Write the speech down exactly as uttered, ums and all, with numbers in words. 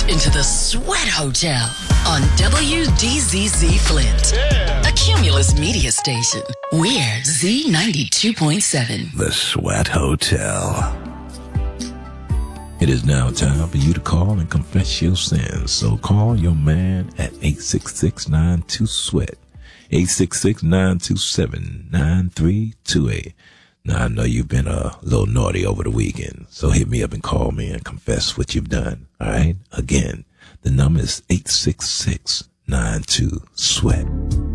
into the Sweat Hotel on W D Z Z Flint. Yeah. A Cumulus media station. We're Z ninety-two point seven. The Sweat Hotel. It is now time for you to call and confess your sins. So call your man at eight six six, nine two, SWEAT. eight six six, nine two seven, nine three two eight. Now, I know you've been a little naughty over the weekend, so hit me up and call me and confess what you've done, all right? Again, the number is eight six six, nine two, SWEAT.